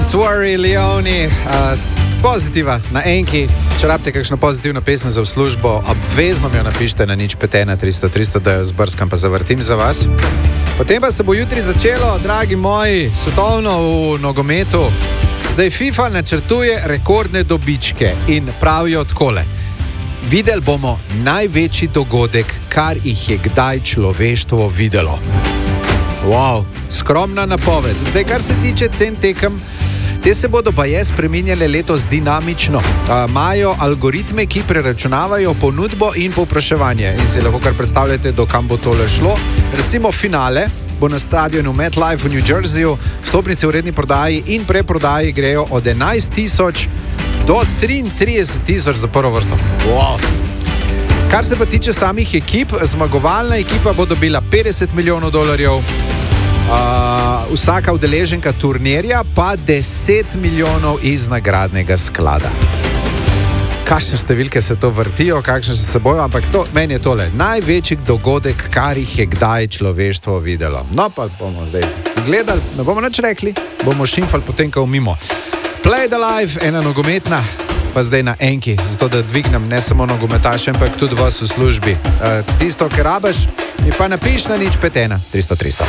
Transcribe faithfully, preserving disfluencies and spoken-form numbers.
Mortuary Leoni, uh, pozitiva na enki. Če rabite kakšno pozitivno pesem za v službo, obvezno mi jo napišite na nič pet ena tristo tristo, da jo zbrskam pa zavrtim za vas. Potem pa se bo jutri začelo, dragi moji, svetovno v nogometu. Zdaj FIFA načrtuje rekordne dobičke in pravijo takole. Videli bomo največji dogodek, kar jih je kdaj človeštvo videlo. Wow, skromna napoved. Zdaj, kar se tiče cen tekem, te se bodo pa je spreminjale letos dinamično. Imajo algoritme, ki preračunavajo ponudbo in povpraševanje. In si lahko kar predstavljate, do kam bo tole šlo. Recimo finale bo na stadionu MetLife v New Jerseyju. Stopnice v redni prodaji in preprodaji grejo od enajst tisoč do triintrideset tisoč za prvo vrsto. Wow. Kar se pa tiče samih ekip, zmagovalna ekipa bo dobila petdeset milijonov dolarjev, Uh, vsaka udeleženka turnirja pa deset milijonov iz nagradnega sklada. Kakšne številke se to vrtijo, kakšne se se bojo, ampak to, meni je tole največji dogodek, kar jih je kdaj človeštvo videlo. No pa bomo zdaj gledali, ne bomo nič rekli, bomo šimfali potem kao mimo. Play the life, ena nogometna, pa zdaj na enki, zato da dvignem ne samo nogometaše, ampak tudi vas v službi. Uh, tisto, kar rabiš, mi pa napiš na nič pet ena tristo tristo.